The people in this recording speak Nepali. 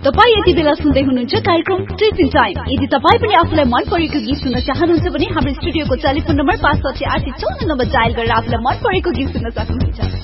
तपाई यति बेला सुन्दै हुनुहुन्छ कार्यक्रम टिफिन टाइम। यदि तपाई पनि आफुलाई मन परेको गीत सुन्न चाहनुहुन्छ भने हाम्रो स्टुडियोको टेलिफोन नम्बर 56854 नम्बर डायल गरेर आफुलाई मन परेको गीत सुन्न सक्नुहुन्छ।